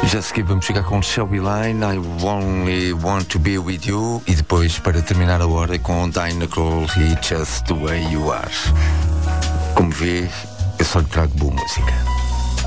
Já a seguir vamos chegar com Shelby Line, I Only Want to Be With You, e depois, para terminar a hora, com Dinah Cole e Just The Way You Are. Como vê, eu só lhe trago boa música.